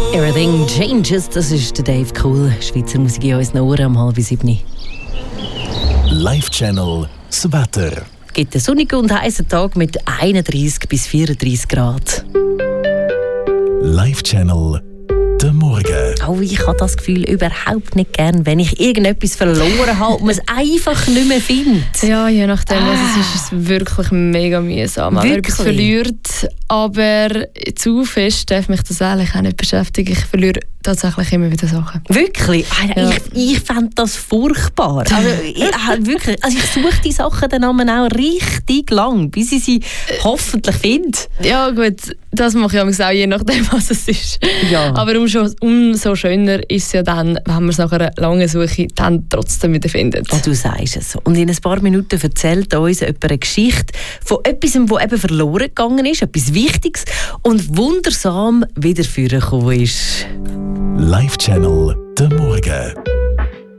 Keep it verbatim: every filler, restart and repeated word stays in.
Everything Changes, das ist der Dave Cool. Schweizer Musik in unseren Ohren um halb sieben. Live-Channel das Wetter. Es gibt einen sonnigen und heißen Tag mit einunddreißig bis vierunddreißig Grad. Live-Channel der Morgen. Oh, ich habe das Gefühl überhaupt nicht gern, wenn ich irgendetwas verloren habe und man es einfach nicht mehr findet. Ja, je nachdem, was Ah. es ist, ist es wirklich mega mühsam, wenn man Wirklich? etwas verliert. Aber zu fest darf mich das eigentlich auch nicht beschäftigen. Ich verliere tatsächlich immer wieder Sachen. Wirklich? Ah, Ja. Ich, ich fände das furchtbar. Also, ich, äh, wirklich, also ich suche die Sachen dann auch richtig lang, bis ich sie hoffentlich finde. Ja gut, das mache ich auch je nachdem, was es ist. Ja. Aber umso, umso schöner ist es ja dann, wenn man es nach einer langen Suche dann trotzdem wieder findet. Oh, du sagst es. Und in ein paar Minuten erzählt uns jemand eine Geschichte von etwas, das eben verloren gegangen ist, etwas Wichtiges und wundersam wieder vorgekommen ist. Live-Channel der Morgen.